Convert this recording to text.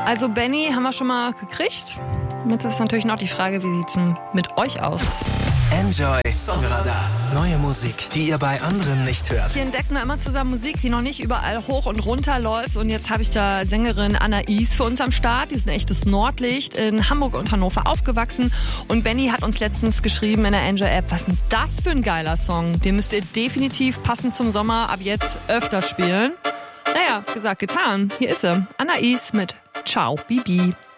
Also Benny haben wir schon mal gekriegt. Jetzt ist natürlich noch die Frage, wie sieht's denn mit euch aus? Enjoy Songradar. Neue Musik, die ihr bei anderen nicht hört. Hier entdecken wir immer zusammen Musik, die noch nicht überall hoch und runter läuft. Und jetzt habe ich da Sängerin Anais für uns am Start. Die ist ein echtes Nordlicht, in Hamburg und Hannover aufgewachsen. Und Benny hat uns letztens geschrieben in der Enjoy-App, was ist denn das für ein geiler Song? Den müsst ihr definitiv passend zum Sommer ab jetzt öfter spielen. Naja, gesagt, getan. Hier ist sie. Anais mit Ciao, Bibi.